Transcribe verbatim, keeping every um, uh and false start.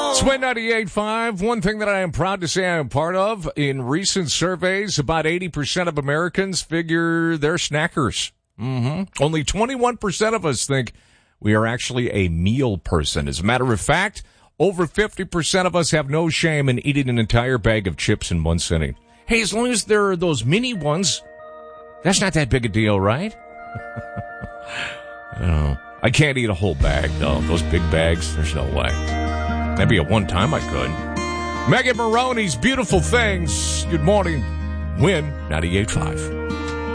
Swing ninety-eight point five. One thing that I am proud to say I am part of, in recent surveys, about eighty percent of Americans figure they're snackers. Mm-hmm. Only twenty-one percent of us think we are actually a meal person. As a matter of fact, over fifty percent of us have no shame in eating an entire bag of chips in one sitting. Hey, as long as there are those mini ones, that's not that big a deal, right? I don't know. I can't eat a whole bag, though. Those big bags, there's no way. Maybe at one time I could. Megan Maroney's Beautiful Things. Good morning. Win ninety-eight point five.